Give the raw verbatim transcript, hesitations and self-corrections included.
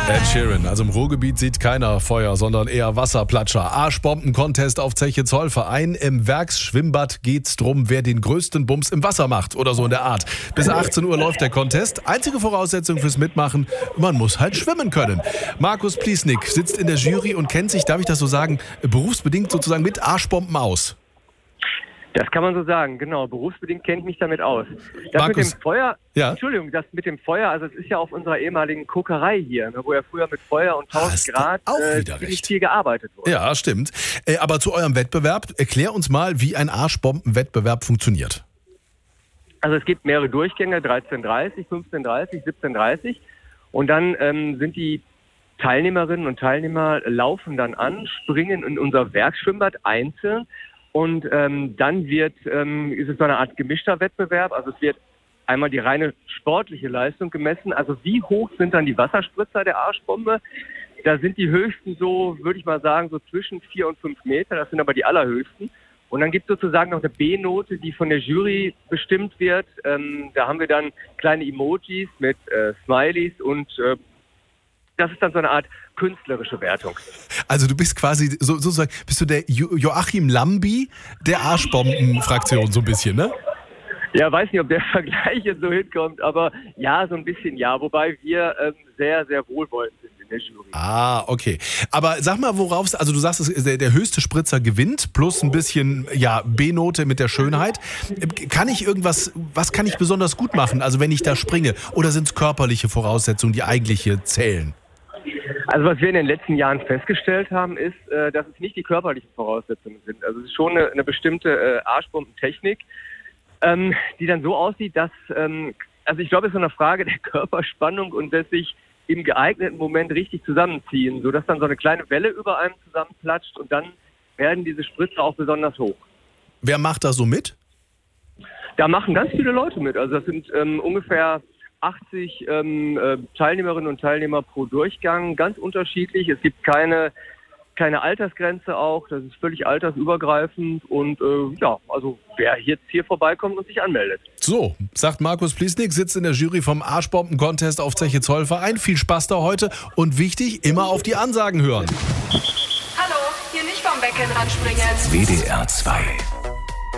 Ed Sheeran, also im Ruhrgebiet sieht keiner Feuer, sondern eher Wasserplatscher. Arschbomben-Contest auf Zeche Zollverein. Im Werksschwimmbad geht's drum, wer den größten Bums im Wasser macht oder so in der Art. Bis achtzehn Uhr läuft der Contest. Einzige Voraussetzung fürs Mitmachen, man muss halt schwimmen können. Markus Pliesnik sitzt in der Jury und kennt sich, darf ich das so sagen, berufsbedingt sozusagen mit Arschbomben aus. Das kann man so sagen, genau. Berufsbedingt kenne ich mich damit aus. Das Markus, mit dem Feuer, ja? Entschuldigung, das mit dem Feuer, also es ist ja auf unserer ehemaligen Kokerei hier, wo ja früher mit Feuer und tausend Grad auch äh, wieder ziemlich recht. viel gearbeitet wurde. Ja, stimmt. Äh, aber zu eurem Wettbewerb, erklär uns mal, wie ein Arschbombenwettbewerb funktioniert. Also es gibt mehrere Durchgänge, dreizehn dreißig, fünfzehn dreißig, siebzehn dreißig und dann ähm, sind die Teilnehmerinnen und Teilnehmer laufen dann an, springen in unser Werksschwimmbad einzeln. Und ähm, dann wird, ähm, ist es so eine Art gemischter Wettbewerb. Also es wird einmal die reine sportliche Leistung gemessen. Also wie hoch sind dann die Wasserspritzer der Arschbombe? Da sind die höchsten so, würde ich mal sagen, so zwischen vier und fünf Meter. Das sind aber die allerhöchsten. Und dann gibt es sozusagen noch eine B-Note, die von der Jury bestimmt wird. Ähm, da haben wir dann kleine Emojis mit äh, Smileys und äh, das ist dann so eine Art künstlerische Wertung. Also du bist quasi, so, sozusagen, bist du der jo- Joachim Lambi der Arschbomben-Fraktion so ein bisschen, ne? Ja, weiß nicht, ob der Vergleich jetzt so hinkommt, aber ja, so ein bisschen ja. Wobei wir ähm, sehr, sehr wohlwollend sind in der Jury. Ah, okay. Aber sag mal, worauf, also du sagst, der, der höchste Spritzer gewinnt, plus ein bisschen, ja, B-Note mit der Schönheit. Kann ich irgendwas, was kann ich besonders gut machen, also wenn ich da springe? Oder sind es körperliche Voraussetzungen, die eigentlich hier zählen? Also was wir in den letzten Jahren festgestellt haben, ist, äh, dass es nicht die körperlichen Voraussetzungen sind. Also es ist schon eine, eine bestimmte äh, Arschbombentechnik, ähm, die dann so aussieht, dass, ähm, also ich glaube, es ist so eine Frage der Körperspannung und des sich im geeigneten Moment richtig zusammenziehen, sodass dann so eine kleine Welle über einem zusammenplatscht und dann werden diese Spritzer auch besonders hoch. Wer macht da so mit? Da machen ganz viele Leute mit. Also das sind ähm, ungefähr achtzig ähm, äh, Teilnehmerinnen und Teilnehmer pro Durchgang, ganz unterschiedlich. Es gibt keine, keine Altersgrenze auch, das ist völlig altersübergreifend und äh, ja, also wer jetzt hier vorbeikommt und sich anmeldet. So, sagt Markus Pliesnik, sitzt in der Jury vom Arschbomben-Contest auf Zeche Zollverein. Viel Spaß da heute und wichtig, immer auf die Ansagen hören. Hallo, hier nicht vom Becken ranspringen. W D R zwei